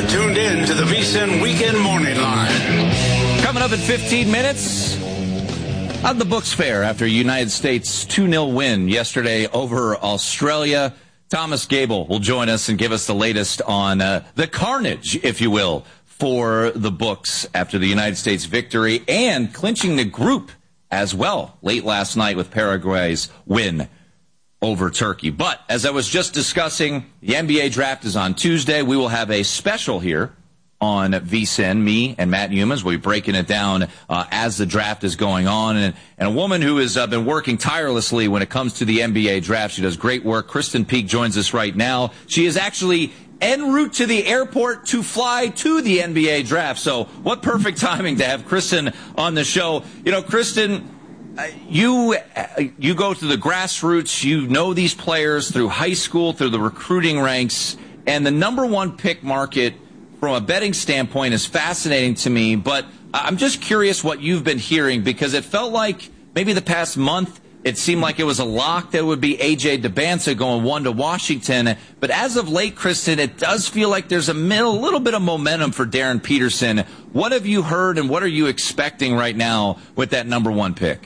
tuned in to the VSiN Weekend Morning Line. Coming up in 15 minutes, on the Books Fair after United States 2-0 win yesterday over Australia. Thomas Gable will join us and give us the latest on the carnage, if you will, for the books after the United States victory and clinching the group as well late last night with Paraguay's win over Turkey. But as I was just discussing, the NBA draft is on Tuesday. We will have a special here on VSiN. Me and Matt Humans will be breaking it down as the draft is going on. And a woman who has been working tirelessly when it comes to the NBA draft. She does great work. Kristen Peak joins us right now. She is actually en route to the airport to fly to the NBA draft. So what perfect timing to have Kristen on the show. You know, Kristen, you go to the grassroots. You know these players through high school, through the recruiting ranks, and the number one pick market from a betting standpoint is fascinating to me. But I'm just curious what you've been hearing, because it felt like maybe the past month it seemed like it was a lock that it would be A.J. Dybantsa going 1 to Washington. But as of late, Kristen, it does feel like there's a little bit of momentum for Darren Peterson. What have you heard, and what are you expecting right now with that number one pick?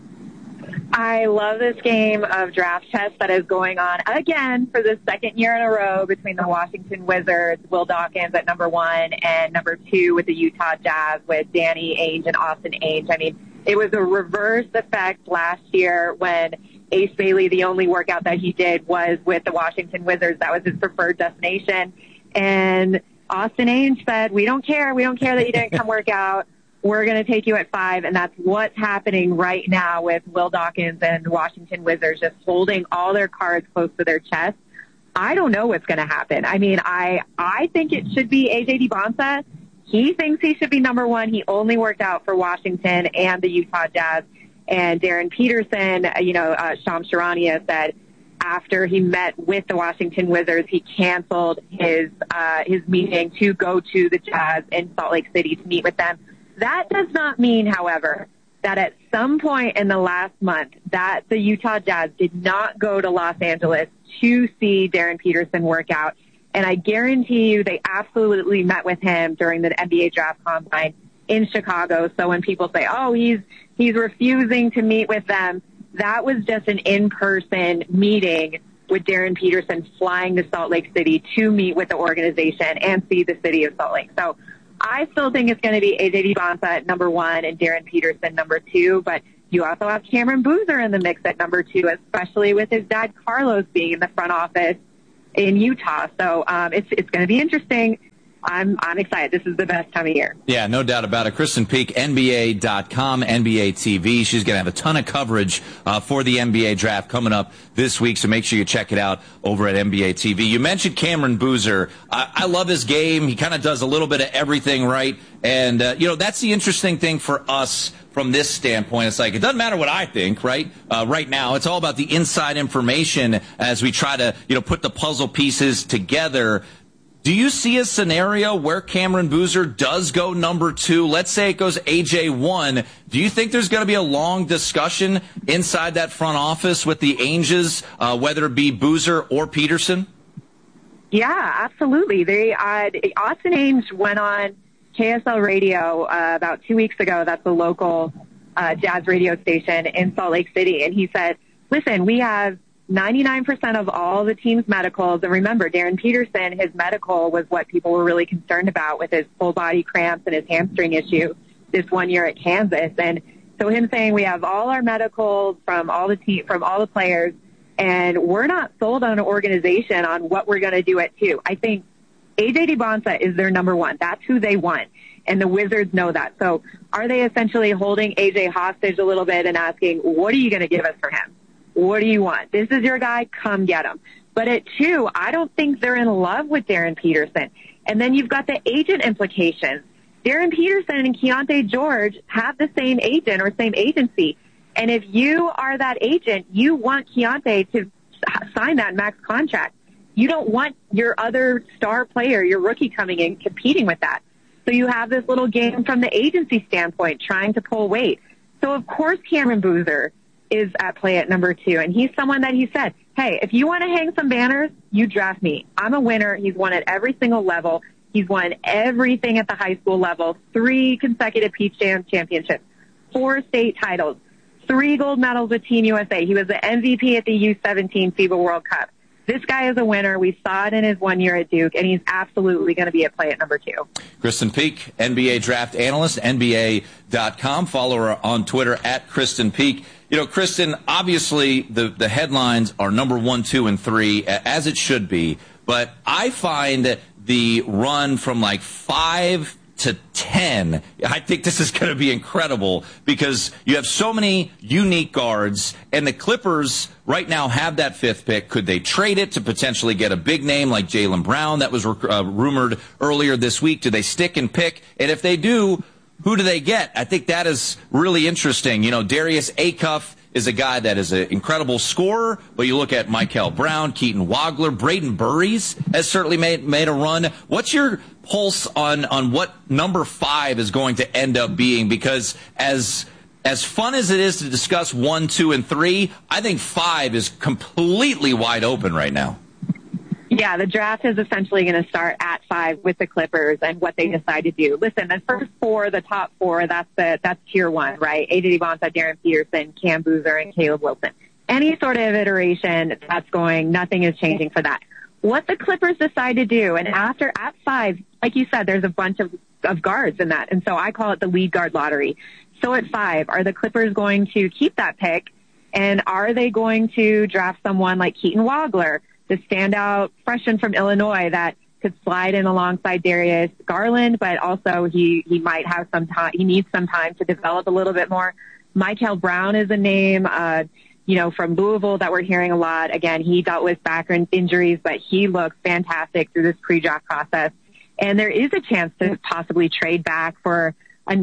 I love this game of draft chess that is going on again for the second year in a row between the Washington Wizards, Will Dawkins at number 1, and number 2 with the Utah Jazz with Danny Ainge and Austin Ainge. I mean, it was a reverse effect last year when Ace Bailey, the only workout that he did was with the Washington Wizards. That was his preferred destination. And Austin Ainge said, we don't care. We don't care that you didn't come work out. We're going to take you at 5, and that's what's happening right now with Will Dawkins and Washington Wizards just holding all their cards close to their chest. I don't know what's going to happen. I mean, I think it should be A.J. Dybantsa. He thinks he should be number 1. He only worked out for Washington and the Utah Jazz. And Darren Peterson, Shams Charania said after he met with the Washington Wizards, he canceled his meeting to go to the Jazz in Salt Lake City to meet with them. That does not mean, however, that at some point in the last month that the Utah Jazz did not go to Los Angeles to see Darren Peterson work out. And I guarantee you they absolutely met with him during the NBA draft combine in Chicago. So when people say, oh, he's refusing to meet with them, that was just an in-person meeting with Darren Peterson flying to Salt Lake City to meet with the organization and see the city of Salt Lake. So I still think it's going to be A.J. Dybantsa at number 1 and Darren Peterson number 2, but you also have Cameron Boozer in the mix at number 2, especially with his dad Carlos being in the front office in Utah. So it's going to be interesting. I'm excited. This is the best time of year. Yeah, no doubt about it. Kristen Peak, NBA.com, NBA TV. She's going to have a ton of coverage for the NBA draft coming up this week, so make sure you check it out over at NBA TV. You mentioned Cameron Boozer. I love his game. He kind of does a little bit of everything right. And, that's the interesting thing for us from this standpoint. It's like, it doesn't matter what I think, right? Right now, it's all about the inside information as we try to, put the puzzle pieces together. Do you see a scenario where Cameron Boozer does go number 2? Let's say it goes AJ 1. Do you think there's going to be a long discussion inside that front office with the Ainges, whether it be Boozer or Peterson? Yeah, absolutely. Austin Ainge went on KSL Radio about 2 weeks ago. That's the local jazz radio station in Salt Lake City. And he said, listen, we have 99% of all the team's medicals. And remember, Darren Peterson, his medical was what people were really concerned about with his full body cramps and his hamstring issue this 1 year at Kansas. And so him saying we have all our medicals from all the players, and we're not sold on an organization on what we're going to do at 2. I think A.J. Dybantsa is their number 1. That's who they want. And the Wizards know that. So are they essentially holding A.J. hostage a little bit and asking, what are you going to give us for him? What do you want? This is your guy. Come get him. But at 2, I don't think they're in love with Darren Peterson. And then you've got the agent implications. Darren Peterson and Keontae George have the same agent or same agency. And if you are that agent, you want Keontae to sign that max contract. You don't want your other star player, your rookie, coming in competing with that. So you have this little game from the agency standpoint trying to pull weight. So, of course, Cameron Boozer is at play at number 2. And he's someone that he said, hey, if you want to hang some banners, you draft me. I'm a winner. He's won at every single level. He's won everything at the high school level, 3 consecutive Peach Jam championships, 4 state titles, 3 gold medals with Team USA. He was the MVP at the U17 FIBA World Cup. This guy is a winner. We saw it in his 1 year at Duke, and he's absolutely going to be at play at number 2. Kristen Peek, NBA draft analyst, NBA.com. Follow her on Twitter at Kristen Peek. You know, Kristen, obviously the headlines are number 1, 2, and 3, as it should be. But I find the run from like 5 to 10, I think this is going to be incredible because you have so many unique guards, and the Clippers right now have that 5th pick. Could they trade it to potentially get a big name like Jaylen Brown that was rumored earlier this week? Do they stick and pick? And if they do, who do they get? I think that is really interesting. You know, Darius Acuff is a guy that is an incredible scorer, but you look at Michael Brown, Keaton Wagler, Braden Burries has certainly made a run. What's your pulse on what number 5 is going to end up being? Because as fun as it is to discuss 1, 2, and 3, I think 5 is completely wide open right now. Yeah, the draft is essentially going to start at 5 with the Clippers and what they decide to do. Listen, the first 4, the top 4, that's tier 1, right? Ada Devonta, Darren Peterson, Cam Boozer, and Caleb Wilson. Any sort of iteration nothing is changing for that. What the Clippers decide to do, and after at 5, like you said, there's a bunch of guards in that, and so I call it the lead guard lottery. So at 5, are the Clippers going to keep that pick, and are they going to draft someone like Keaton Wagler, the standout freshman from Illinois that could slide in alongside Darius Garland, but also he might have some time. He needs some time to develop a little bit more. Michael Brown is a name, from Louisville that we're hearing a lot. Again, he dealt with back injuries, but he looks fantastic through this pre-draft process. And there is a chance to possibly trade back for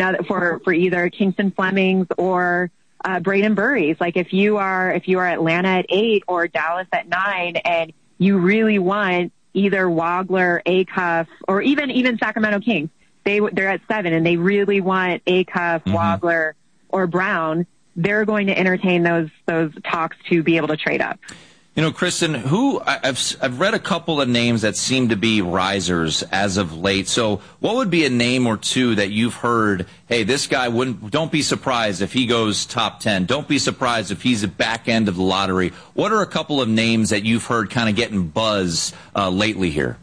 either Kingston Flemings or Braden Burries. Like if you are Atlanta at 8 or Dallas at 9, and you really want either Wagler, Acuff, or even Sacramento Kings, they're at 7 and they really want Acuff, Wagler, or Brown, they're going to entertain those talks to be able to trade up. You know, Kristen, I've read a couple of names that seem to be risers as of late. So what would be a name or two that you've heard, hey, this guy don't be surprised if he goes top 10. Don't be surprised if he's at back end of the lottery. What are a couple of names that you've heard kind of getting buzz lately here?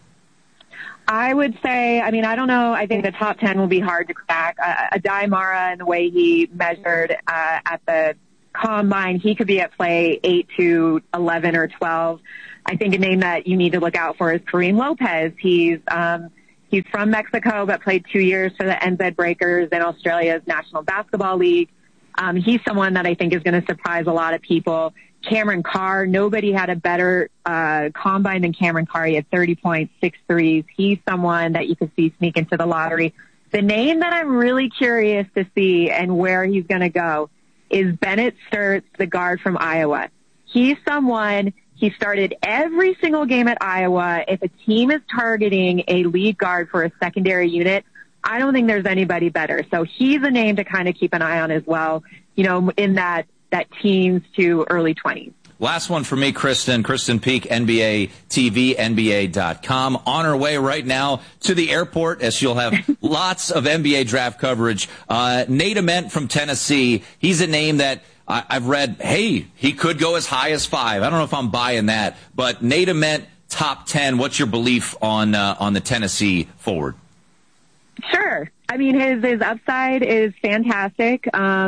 I would say, I don't know. I think the top 10 will be hard to crack. Adai Mara and the way he measured at the Combine, he could be at play 8 to 11 or 12. I think a name that you need to look out for is Kareem Lopez. He's from Mexico, but played 2 years for the NZ Breakers in Australia's National Basketball League. He's someone that I think is going to surprise a lot of people. Cameron Carr, nobody had a better combine than Cameron Carr. He had 30 points, 6 threes. He's someone that you could see sneak into the lottery. The name that I'm really curious to see and where he's going to go is Bennett Sturts, the guard from Iowa. He's someone, he started every single game at Iowa. If a team is targeting a lead guard for a secondary unit, I don't think there's anybody better. So he's a name to kind of keep an eye on as well, in that teens to early 20s. Last one for me, Kristen Peek, NBA TV, NBA.com. On her way right now to the airport, as she'll have lots of NBA draft coverage. Nate Ament from Tennessee. He's a name that I've read, hey, he could go as high as 5. I don't know if I'm buying that, but Nate Ament, top 10. What's your belief on the Tennessee forward? Sure. His upside is fantastic.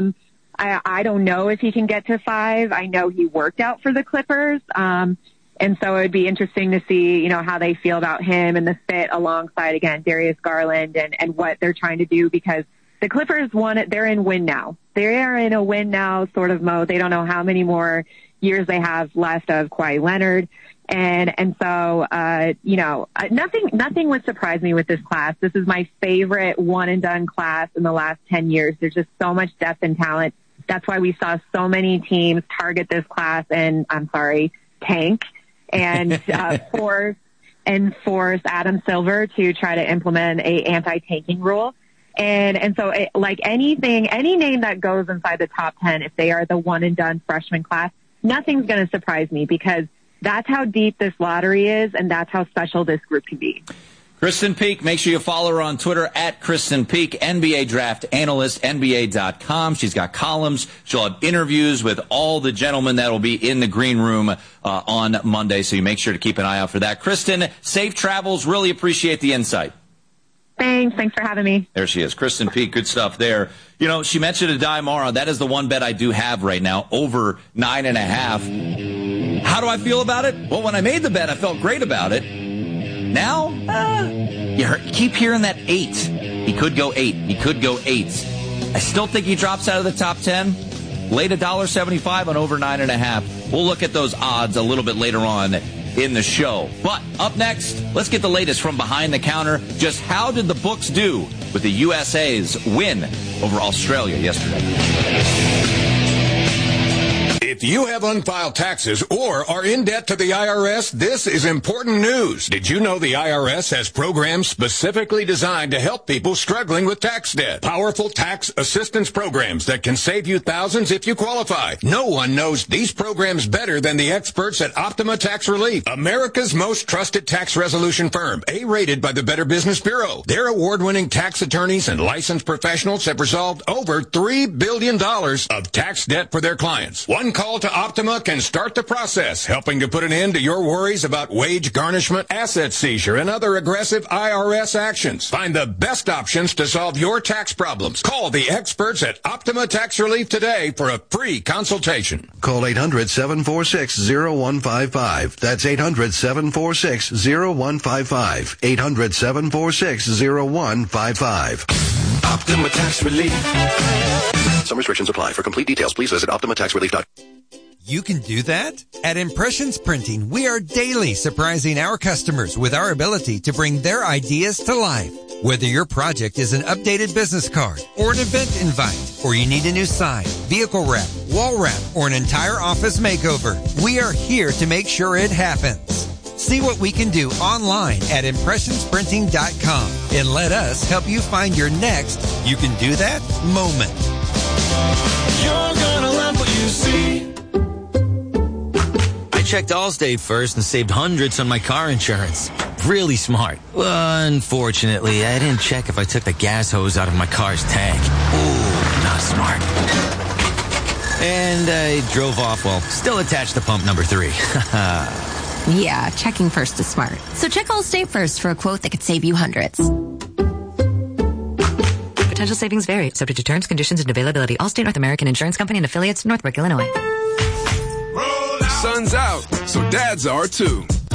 I don't know if he can get to 5. I know he worked out for the Clippers. And so it'd be interesting to see, how they feel about him and the fit alongside, again, Darius Garland and what they're trying to do, because the Clippers they're in win now. They are in a win now sort of mode. They don't know how many more years they have left of Kawhi Leonard. And so, nothing would surprise me with this class. This is my favorite one and done class in the last 10 years. There's just so much depth and talent. That's why we saw so many teams target this class and, tank and force Adam Silver to try to implement a anti-tanking rule. And so any name that goes inside the top 10, if they are the one and done freshman class, nothing's going to surprise me, because that's how deep this lottery is and that's how special this group can be. Kristen Peak, make sure you follow her on Twitter at Kristen Peak, NBA draft analyst, NBA.com. She's got columns. She'll have interviews with all the gentlemen that will be in the green room on Monday, so you make sure to keep an eye out for that. Kristen, safe travels. Really appreciate the insight. Thanks for having me. There she is. Kristen Peak, good stuff there. You know, she mentioned Aday Mara. That is the one bet I do have right now, over 9.5. How do I feel about it? Well, when I made the bet, I felt great about it. Now, you keep hearing that 8. He could go 8. He could go 8. I still think he drops out of the top 10. Laid $1.75 on over 9.5. We'll look at those odds a little bit later on in the show. But up next, let's get the latest from behind the counter. Just how did the books do with the USA's win over Australia yesterday? If you have unfiled taxes or are in debt to the IRS, this is important news. Did you know the IRS has programs specifically designed to help people struggling with tax debt? Powerful tax assistance programs that can save you thousands if you qualify. No one knows these programs better than the experts at Optima Tax Relief, America's most trusted tax resolution firm, A-rated by the Better Business Bureau. Their award-winning tax attorneys and licensed professionals have resolved over $3 billion of tax debt for their clients. One call to Optima can start the process, helping to put an end to your worries about wage garnishment, asset seizure, and other aggressive IRS actions. Find the best options to solve your tax problems. Call the experts at Optima Tax Relief today for a free consultation. Call 800-746-0155. That's 800-746-0155. 800-746-0155. Optima Tax Relief. Some restrictions apply. For complete details, please visit OptimaTaxRelief.com. You can do that? At Impressions Printing, we are daily surprising our customers with our ability to bring their ideas to life. Whether your project is an updated business card or an event invite, or you need a new sign, vehicle wrap, wall wrap, or an entire office makeover, we are here to make sure it happens. See what we can do online at ImpressionsPrinting.com and let us help you find your next you can do that moment. You're gonna love what you see. I checked Allstate first and saved hundreds on my car insurance. Really smart. Unfortunately, I didn't check if I took the gas hose out of my car's tank. Ooh, not smart. And I drove off while still attached to pump number 3. Yeah, checking first is smart. So check Allstate first for a quote that could save you hundreds. Potential savings vary, subject to terms, conditions, and availability. Allstate North American Insurance Company and affiliates, Northbrook, Illinois. Sun's out, so dads are too.